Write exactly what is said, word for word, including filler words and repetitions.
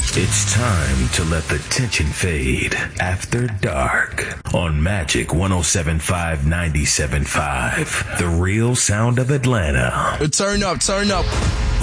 It's time to let the tension fade. After Dark on Magic one oh seven point five, ninety-seven point five. The real sound of Atlanta. Turn up, turn up.